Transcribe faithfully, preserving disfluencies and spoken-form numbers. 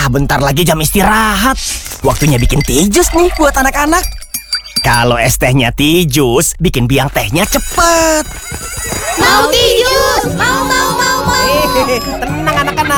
bentar lagi jam istirahat. Waktunya bikin tijus nih buat anak-anak. Kalau es tehnya tijus, bikin biang tehnya cepet. Mau tijus, mau mau mau mau. Hehehe, tenang anak-anak.